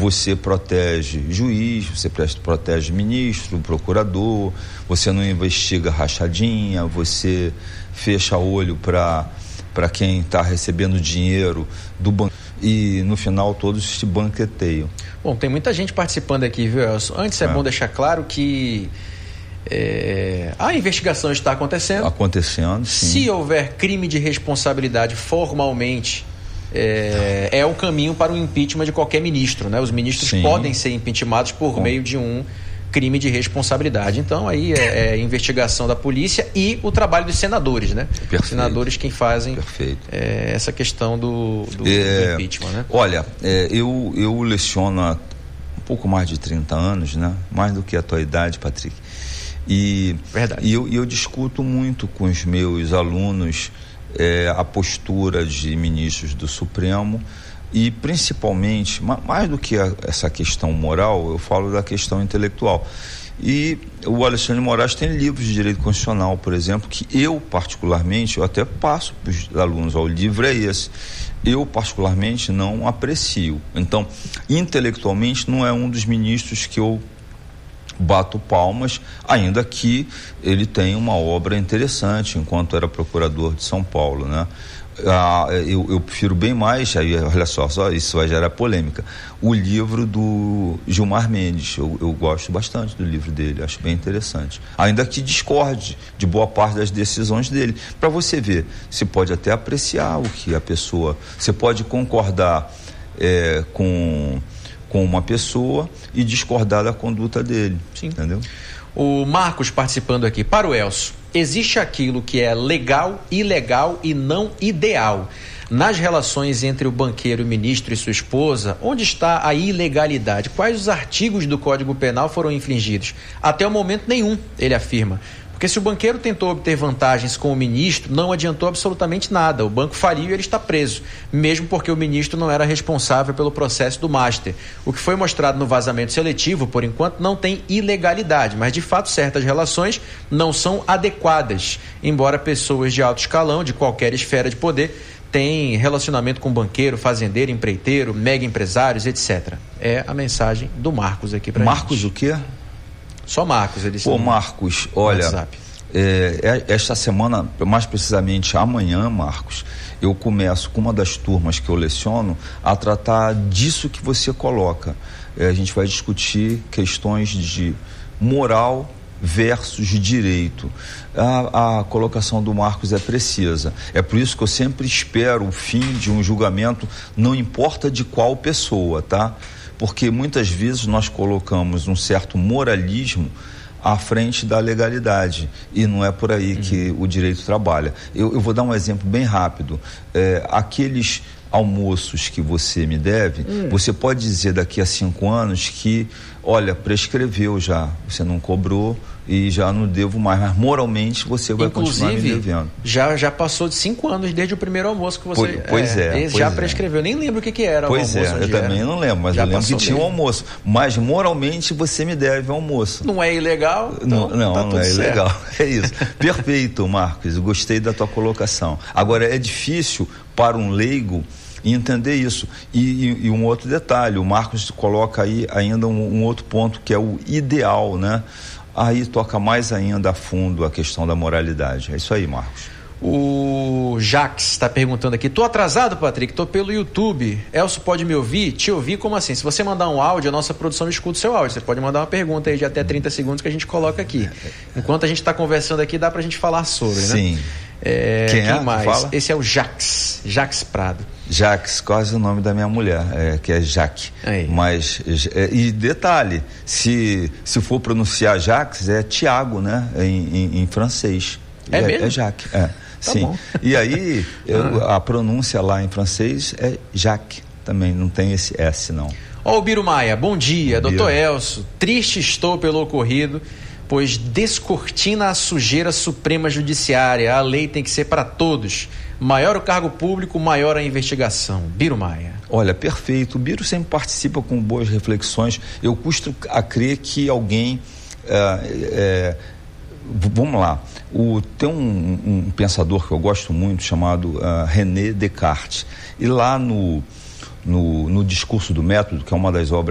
você protege juiz, você protege ministro, procurador, você não investiga rachadinha, você fecha olho para quem está recebendo dinheiro do banco e no final todos se banqueteiam. Bom, tem muita gente participando aqui, viu, Elcio? Antes é bom deixar claro que a investigação está acontecendo. Acontecendo, sim. Se houver crime de responsabilidade formalmente, é o caminho para o impeachment de qualquer ministro, né? Os ministros podem ser impeachmentados por meio de um crime de responsabilidade. Então, aí é investigação da polícia e o trabalho dos senadores, né? Perfeito. Os senadores quem fazem essa questão do impeachment, né? Olha, eu leciono há um pouco mais de 30 anos, né? Mais do que a tua idade, Patrick. Verdade. E eu discuto muito com os meus alunos a postura de ministros do Supremo e principalmente, mais do que essa questão moral, eu falo da questão intelectual. E o Alexandre de Moraes tem livros de direito constitucional, por exemplo, que eu particularmente, eu até passo para os alunos, o livro é esse, eu particularmente não aprecio. Então, intelectualmente não é um dos ministros que eu bato palmas, ainda que ele tenha uma obra interessante enquanto era procurador de São Paulo, né? Eu prefiro bem mais, aí olha só, isso vai gerar polêmica, o livro do Gilmar Mendes. Eu gosto bastante do livro dele, acho bem interessante, ainda que discorde de boa parte das decisões dele. Para você ver, você pode até apreciar o que a pessoa, você pode concordar com uma pessoa e discordar da conduta dele. Sim. Entendeu? O Marcos participando aqui. Para o Elcio, existe aquilo que é legal, ilegal e não ideal. Nas relações entre o banqueiro, o ministro e sua esposa, onde está a ilegalidade? Quais os artigos do Código Penal foram infringidos? Até o momento nenhum, ele afirma. Porque se o banqueiro tentou obter vantagens com o ministro, não adiantou absolutamente nada. O banco faliu e ele está preso, mesmo porque o ministro não era responsável pelo processo do Master. O que foi mostrado no vazamento seletivo, por enquanto, não tem ilegalidade, mas de fato certas relações não são adequadas, embora pessoas de alto escalão, de qualquer esfera de poder, tenham relacionamento com banqueiro, fazendeiro, empreiteiro, mega empresários, etc. É a mensagem do Marcos aqui para Marcos gente. O quê? Só Marcos, ele disse. Pô, Marcos, olha, esta semana, mais precisamente amanhã, Marcos, eu começo com uma das turmas que eu leciono a tratar disso que você coloca. A gente vai discutir questões de moral versus direito. A colocação do Marcos é precisa. É por isso que eu sempre espero o fim de um julgamento, não importa de qual pessoa, tá? Porque muitas vezes nós colocamos um certo moralismo à frente da legalidade e não é por aí que o direito trabalha. Eu vou dar um exemplo bem rápido. Aqueles almoços que você me deve, você pode dizer daqui a 5 anos que, olha, prescreveu já, você não cobrou e já não devo mais, mas moralmente você vai continuar me devendo. Já passou de 5 anos desde o primeiro almoço que você... Pois já prescreveu, nem lembro o que era o almoço. Pois eu também não lembro, mas eu lembro que tinha um almoço, mas moralmente você me deve almoço. Não é ilegal? Então não é ilegal, é isso. Perfeito, Marcos, eu gostei da tua colocação. Agora, é difícil para um leigo entender isso. E um outro detalhe, o Marcos coloca aí ainda um outro ponto, que é o ideal, né? Aí toca mais ainda a fundo a questão da moralidade. É isso aí, Marcos. O Jax está perguntando aqui: tô atrasado, Patrick, tô pelo YouTube. Elcio, pode me ouvir? Te ouvir como assim? Se você mandar um áudio, a nossa produção escuta o seu áudio. Você pode mandar uma pergunta aí de até 30 segundos que a gente coloca aqui. Enquanto a gente está conversando aqui, dá pra gente falar sobre, né? Sim. Quem mais? Fala? Esse é o Jax Prado. Jax, quase o nome da minha mulher, que é Jaque. Mas, e detalhe, se for pronunciar Jax, é Tiago, né? Em francês. Mesmo? É Jaque, sim. Bom. E aí, a pronúncia lá em francês é Jacques, também não tem esse S, não. Ó, o Biro Maia, bom dia, doutor Elcio. Triste estou pelo ocorrido, pois descortina a sujeira suprema judiciária. A lei tem que ser para todos. Maior o cargo público, maior a investigação. Biro Maia. Olha, perfeito. O Biro sempre participa com boas reflexões. Eu custo a crer que alguém... vamos lá. Tem um pensador que eu gosto muito, chamado René Descartes. E lá no Discurso do Método, que é uma das obras